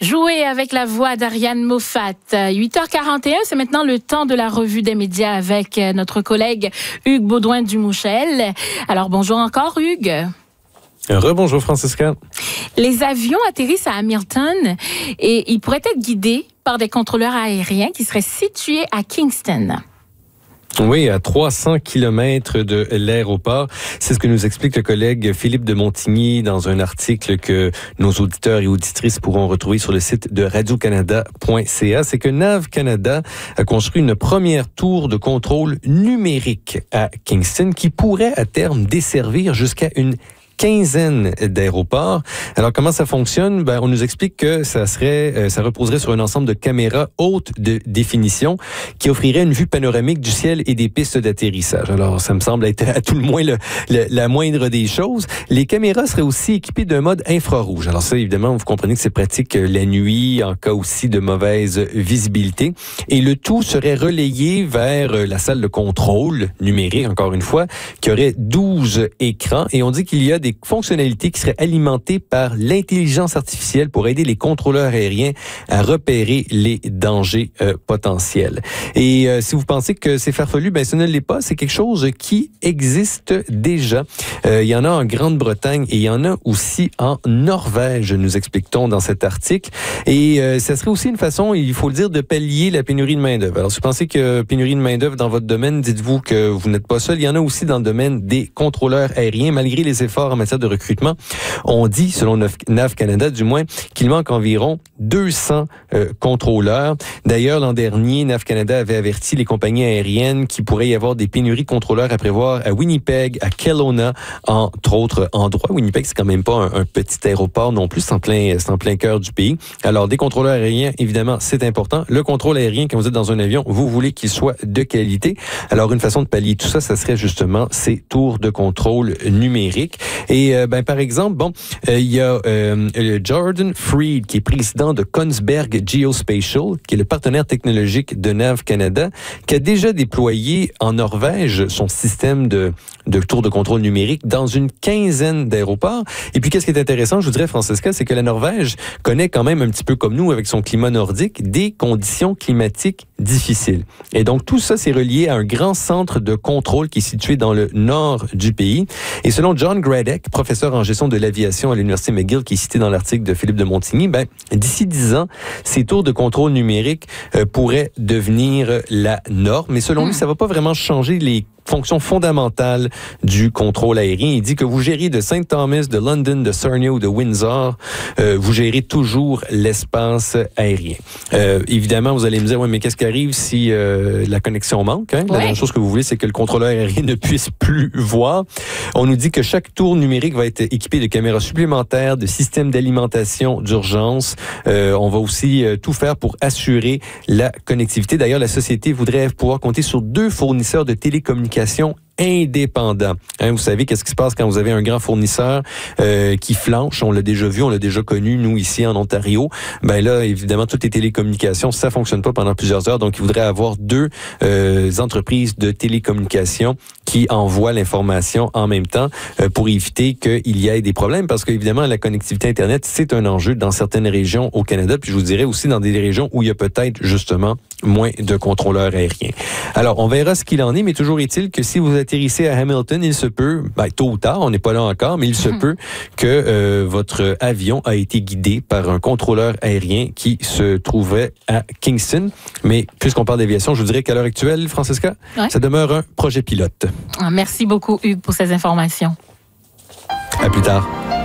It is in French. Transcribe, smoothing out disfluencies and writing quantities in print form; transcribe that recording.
Jouer avec la voix d'Ariane Moffat. 8h41, c'est maintenant le temps de la revue des médias avec notre collègue Hugues Baudouin-Dumouchel. Alors bonjour encore Hugues. Rebonjour Francisca. Les avions atterrissent à Hamilton et ils pourraient être guidés par des contrôleurs aériens qui seraient situés à Kingston. Oui, à 300 kilomètres de l'aéroport. C'est ce que nous explique le collègue Philippe de Montigny dans un article que nos auditeurs et auditrices pourront retrouver sur le site de radiocanada.ca. C'est que NAV Canada a construit une première tour de contrôle numérique à Kingston qui pourrait à terme desservir jusqu'à une quinzaine d'aéroports. Alors, comment ça fonctionne? On nous explique que ça reposerait sur un ensemble de caméras haute de définition qui offrirait une vue panoramique du ciel et des pistes d'atterrissage. Alors, ça me semble être à tout le moins la moindre des choses. Les caméras seraient aussi équipées d'un mode infrarouge. Alors ça, évidemment, vous comprenez que c'est pratique la nuit, en cas aussi de mauvaise visibilité. Et le tout serait relayé vers la salle de contrôle numérique, encore une fois, qui aurait 12 écrans. Et on dit qu'il y a des fonctionnalités qui seraient alimentées par l'intelligence artificielle pour aider les contrôleurs aériens à repérer les dangers potentiels. Et si vous pensez que c'est farfelu, ce ne l'est pas. C'est quelque chose qui existe déjà. Il y en a en Grande-Bretagne et il y en a aussi en Norvège, nous explique-t-on dans cet article. Et ça serait aussi une façon, il faut le dire, de pallier la pénurie de main-d'œuvre. Alors, si vous pensez que pénurie de main-d'œuvre dans votre domaine, dites-vous que vous n'êtes pas seul. Il y en a aussi dans le domaine des contrôleurs aériens, malgré les efforts en matière de recrutement. On dit, selon NAV Canada du moins, qu'il manque environ 200 contrôleurs. D'ailleurs, l'an dernier, NAV Canada avait averti les compagnies aériennes qu'il pourrait y avoir des pénuries de contrôleurs à prévoir à Winnipeg, à Kelowna, entre autres endroits. Winnipeg, c'est quand même pas un petit aéroport non plus, c'est en plein cœur du pays. Alors, des contrôleurs aériens, évidemment, c'est important. Le contrôle aérien, quand vous êtes dans un avion, vous voulez qu'il soit de qualité. Alors, une façon de pallier tout ça, ça serait justement ces tours de contrôle numériques. Et par exemple, il y a Jordan Freed, qui est président de Kongsberg Geospatial, qui est le partenaire technologique de NAV Canada, qui a déjà déployé en Norvège son système de tour de contrôle numérique dans une quinzaine d'aéroports. Et puis, qu'est-ce qui est intéressant, je vous dirais, Francisca, c'est que la Norvège connaît quand même un petit peu comme nous, avec son climat nordique, des conditions climatiques difficiles. Et donc, tout ça, c'est relié à un grand centre de contrôle qui est situé dans le nord du pays. Et selon John Gradek, professeur en gestion de l'aviation à l'Université McGill, qui est cité dans l'article de Philippe de Montigny, d'ici 10 ans, ces tours de contrôle numérique pourraient devenir la norme. Mais selon lui, ça va pas vraiment changer les fonction fondamentale du contrôle aérien. Il dit que vous gérez de St. Thomas, de London, de Sarnia ou de Windsor, vous gérez toujours l'espace aérien. Évidemment, vous allez me dire, mais qu'est-ce qui arrive si la connexion manque? La dernière chose que vous voulez, c'est que le contrôleur aérien ne puisse plus voir. On nous dit que chaque tour numérique va être équipé de caméras supplémentaires, de systèmes d'alimentation d'urgence. On va aussi tout faire pour assurer la connectivité. D'ailleurs, la société voudrait pouvoir compter sur 2 fournisseurs de télécommunications indépendants. Vous savez, qu'est-ce qui se passe quand vous avez un grand fournisseur qui flanche? On l'a déjà vu, on l'a déjà connu, nous, ici, en Ontario. Là, évidemment, toutes les télécommunications, ça fonctionne pas pendant plusieurs heures. Donc, il voudrait avoir 2 entreprises de télécommunications qui envoient l'information en même temps pour éviter qu'il y ait des problèmes. Parce qu'évidemment, la connectivité Internet, c'est un enjeu dans certaines régions au Canada. Puis, je vous dirais aussi dans des régions où il y a peut-être, justement, moins de contrôleurs aériens. Alors, on verra ce qu'il en est, mais toujours est-il que si vous atterrissez à Hamilton, il se peut, tôt ou tard, on n'est pas là encore, mais il se peut que votre avion a été guidé par un contrôleur aérien qui se trouvait à Kingston. Mais puisqu'on parle d'aviation, je vous dirais qu'à l'heure actuelle, Francisca, ça demeure un projet pilote. Merci beaucoup, Hugues, pour ces informations. À plus tard.